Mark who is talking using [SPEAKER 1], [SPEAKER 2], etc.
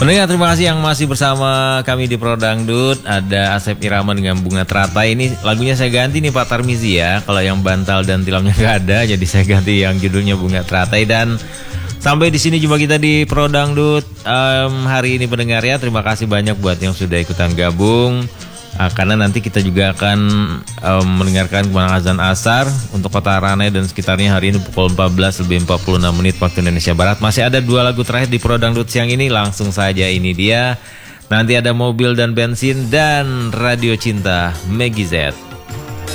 [SPEAKER 1] Pendengar, terima kasih yang masih bersama kami di Pro Dangdut. Ada Asep Irama dengan Bunga Teratai. Ini lagunya saya ganti nih Pak Tarmizi ya. Kalau yang bantal dan tilamnya nggak ada, jadi saya ganti yang judulnya Bunga Teratai. Dan sampai di sini jumpa kita di Pro Dangdut hari ini pendengar ya. Terima kasih banyak buat yang sudah ikutan gabung. Karena nanti kita juga akan mendengarkan kumandang azan asar untuk Kota Ranai dan sekitarnya hari ini pukul 14:46 waktu Indonesia Barat. Masih ada 2 lagu terakhir di Pro Dangdut siang ini. Langsung saja, ini dia. Nanti ada Mobil dan Bensin dan Radio Cinta Meggy Z.